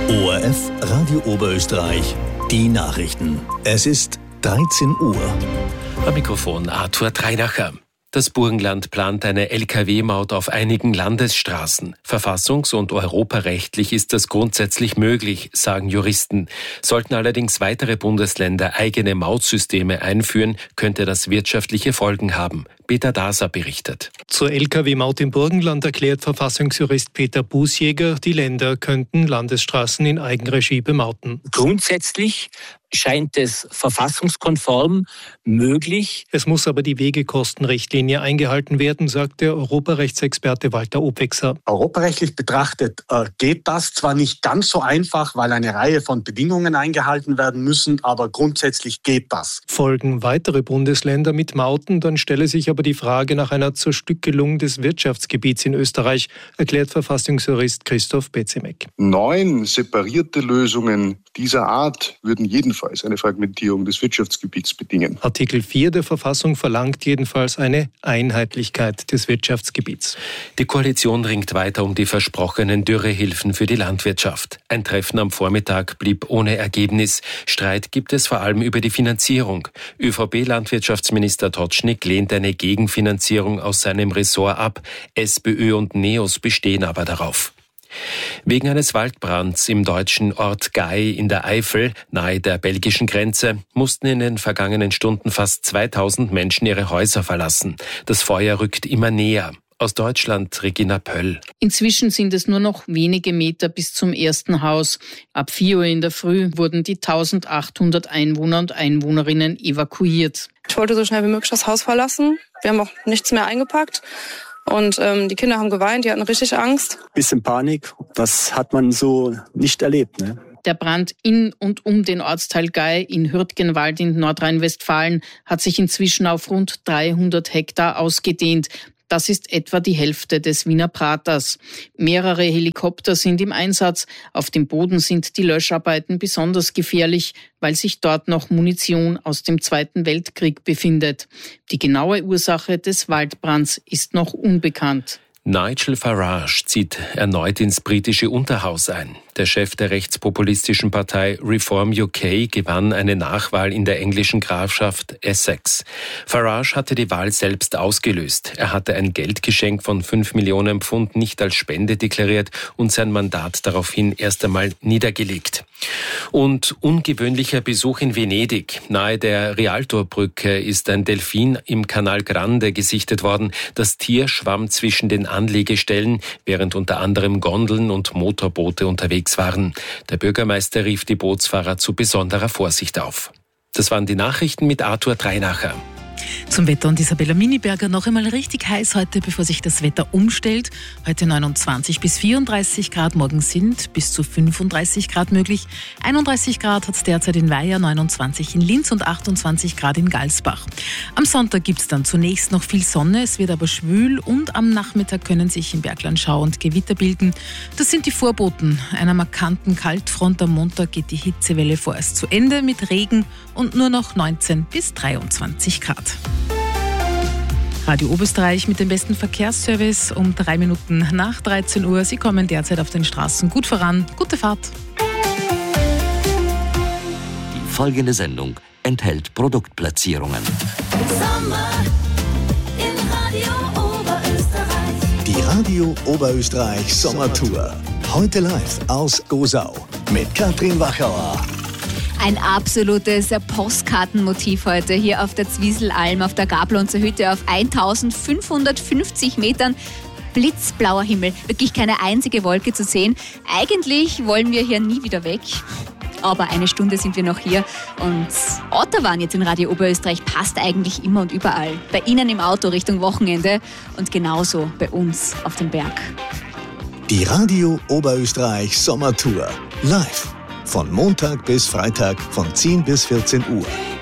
ORF Radio Oberösterreich, die Nachrichten. Es ist 13 Uhr. Am Mikrofon Arthur Treinacher. Das Burgenland plant eine Lkw-Maut auf einigen Landesstraßen. Verfassungs- und europarechtlich ist das grundsätzlich möglich, sagen Juristen. Sollten allerdings weitere Bundesländer eigene Mautsysteme einführen, könnte das wirtschaftliche Folgen haben. Peter Daser berichtet. Zur Lkw-Maut im Burgenland erklärt Verfassungsjurist Peter Bußjäger, die Länder könnten Landesstraßen in Eigenregie bemauten. Grundsätzlich scheint es verfassungskonform möglich. Es muss aber die Wegekostenrichtlinie eingehalten werden, sagt der Europarechtsexperte Walter Obwechser. Europarechtlich betrachtet geht das zwar nicht ganz so einfach, weil eine Reihe von Bedingungen eingehalten werden müssen, aber grundsätzlich geht das. Folgen weitere Bundesländer mit Mauten, dann stelle sich aber die Frage nach einer Zerstückelung des Wirtschaftsgebiets in Österreich, erklärt Verfassungsjurist Christoph Bezemek. 9 separierte Lösungen dieser Art würden jedenfalls eine Fragmentierung des Wirtschaftsgebiets bedingen. Artikel 4 der Verfassung verlangt jedenfalls eine Einheitlichkeit des Wirtschaftsgebiets. Die Koalition ringt weiter um die versprochenen Dürrehilfen für die Landwirtschaft. Ein Treffen am Vormittag blieb ohne Ergebnis. Streit gibt es vor allem über die Finanzierung. ÖVP-Landwirtschaftsminister Totschnig lehnt eine Gegenfinanzierung aus seinem Ressort ab. SPÖ und NEOS bestehen aber darauf. Wegen eines Waldbrands im deutschen Ort Gay in der Eifel, nahe der belgischen Grenze, mussten in den vergangenen Stunden fast 2000 Menschen ihre Häuser verlassen. Das Feuer rückt immer näher. Aus Deutschland, Regina Pöll. Inzwischen sind es nur noch wenige Meter bis zum ersten Haus. Ab 4 Uhr in der Früh wurden die 1800 Einwohner und Einwohnerinnen evakuiert. Ich wollte so schnell wie möglich das Haus verlassen. Wir haben auch nichts mehr eingepackt. Und die Kinder haben geweint, die hatten richtig Angst. Bisschen Panik, das hat man so nicht erlebt, ne? Der Brand in und um den Ortsteil Gay in Hürtgenwald in Nordrhein-Westfalen hat sich inzwischen auf rund 300 Hektar ausgedehnt. Das ist etwa die Hälfte des Wiener Praters. Mehrere Helikopter sind im Einsatz. Auf dem Boden sind die Löscharbeiten besonders gefährlich, weil sich dort noch Munition aus dem Zweiten Weltkrieg befindet. Die genaue Ursache des Waldbrands ist noch unbekannt. Nigel Farage zieht erneut ins britische Unterhaus ein. Der Chef der rechtspopulistischen Partei Reform UK gewann eine Nachwahl in der englischen Grafschaft Essex. Farage hatte die Wahl selbst ausgelöst. Er hatte ein Geldgeschenk von 5 Millionen Pfund nicht als Spende deklariert und sein Mandat daraufhin erst einmal niedergelegt. Und ungewöhnlicher Besuch in Venedig. Nahe der Rialtobrücke ist ein Delfin im Canal Grande gesichtet worden. Das Tier schwamm zwischen den Anlegestellen, während unter anderem Gondeln und Motorboote unterwegs waren. Der Bürgermeister rief die Bootsfahrer zu besonderer Vorsicht auf. Das waren die Nachrichten mit Arthur Treinacher. Zum Wetter und Isabella Miniberger noch einmal richtig heiß heute, bevor sich das Wetter umstellt. Heute 29 bis 34 Grad, morgen sind bis zu 35 Grad möglich. 31 Grad hat es derzeit in Weiher, 29 in Linz und 28 Grad in Galsbach. Am Sonntag gibt es dann zunächst noch viel Sonne, es wird aber schwül und am Nachmittag können sich im Bergland Schauer und Gewitter bilden. Das sind die Vorboten einer markanten Kaltfront. Am Montag geht die Hitzewelle vorerst zu Ende mit Regen und nur noch 19 bis 23 Grad. Radio Oberösterreich mit dem besten Verkehrsservice um 3 Minuten nach 13 Uhr. Sie kommen derzeit auf den Straßen gut voran. Gute Fahrt. Die folgende Sendung enthält Produktplatzierungen. Sommer in Radio Oberösterreich. Die Radio Oberösterreich Sommertour. Heute live aus Gosau mit Katrin Wachauer. Ein absolutes Postkartenmotiv heute hier auf der Zwieselalm, auf der Gablonzer Hütte auf 1550 Metern. Blitzblauer Himmel, wirklich keine einzige Wolke zu sehen. Eigentlich wollen wir hier nie wieder weg. Aber eine Stunde sind wir noch hier und Autobahn jetzt in Radio Oberösterreich passt eigentlich immer und überall. Bei Ihnen im Auto Richtung Wochenende und genauso bei uns auf dem Berg. Die Radio Oberösterreich Sommertour. Live. Von Montag bis Freitag von 10 bis 14 Uhr.